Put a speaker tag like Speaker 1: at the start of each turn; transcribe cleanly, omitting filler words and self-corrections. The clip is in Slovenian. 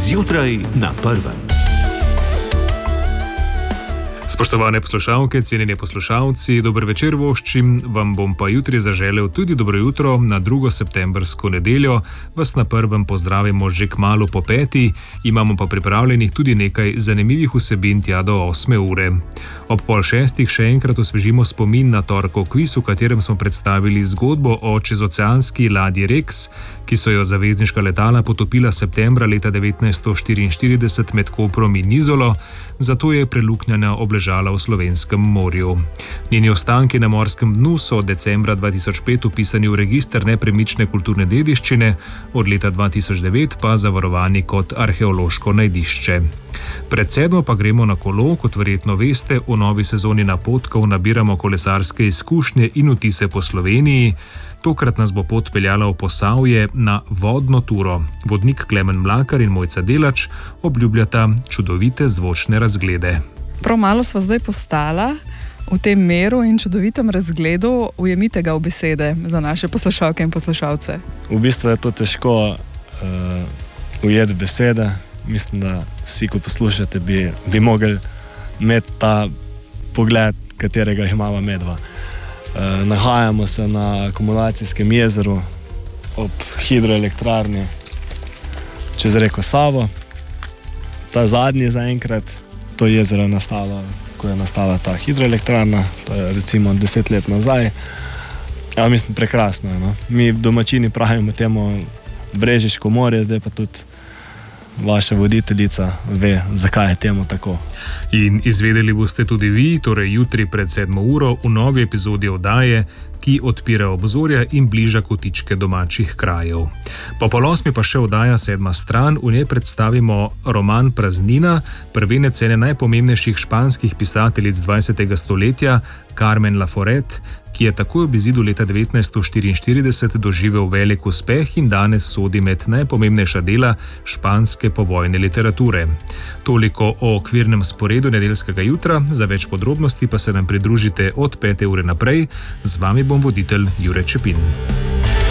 Speaker 1: Zjutraj na prvem. Spoštovane poslušalke, cenjeni poslušalci, dober večer voščim, vam bom pa jutri zaželel tudi dobro jutro na 2. septembrsko nedeljo. Vas na prvem pozdravimo že kmalu po 5. Imamo pa pripravljenih tudi nekaj zanimivih vsebin tja do 8. ure. Ob 5:30 še enkrat osvežimo spomin na torkov kviz, v katerem smo predstavili zgodbo o čezoceanski ladji Rex, ki so jo zavezniška letala potopila septembra leta 1944 med Koprom in Izolo, zato je preluknjena obležala v slovenskem morju. Njeni ostanki na morskem dnu so od decembra 2005 upisani v register nepremične kulturne dediščine, od leta 2009 pa zavarovani kot arheološko najdišče. Pred 7. pa gremo na kolo, kot verjetno veste, v novi sezoni napotkov nabiramo kolesarske izkušnje in vtise po Sloveniji. Tokrat nas bo pot peljala v Posavje na vodno turo. Vodnik Klemen Mlakar in Mojca Delač obljubljata čudovite zvočne razglede.
Speaker 2: Prav malo sva zdaj postala v tem meru in čudovitem razgledu. Ujemite ga v besede za naše poslušalke in poslušalce.
Speaker 3: V bistvu je to težko ujeti besede. Mislim, da vsi, ko poslušate, bi mogli imeti ta pogled, katerega imamo medva. Nahajamo se na akumulacijskem jezeru ob hidroelektrarni čez reko Savo. Ta zadnji zaenkrat, to jezero je nastalo, ko je nastala ta hidroelektrarna, to je recimo 10 let nazaj. Ja, mislim, prekrasno je, no? Mi domačini pravimo temu Brežiško morje, zdaj pa tudi vaša voditeljica ve, zakaj je temu tako.
Speaker 1: In izvedeli boste tudi vi, torej jutri pred 7. uro v novi epizodi oddaje, ki odpira obzorja in bliža kotičke domačih krajev. Po 7:30 pa še oddaja 7. stran, v njej predstavimo roman Praznina, prvenec ene najpomembnejših španskih pisateljic 20. stoletja, Carmen Laforet, ki je takoj ob izidu leta 1944 doživel velik uspeh in danes sodi med najpomembnejša dela španske povojne literature. Toliko o okvirnem sporedu nedeljskega jutra, za več podrobnosti pa se nam pridružite od 5. ure naprej. Z vami bom voditelj Jure Čepin.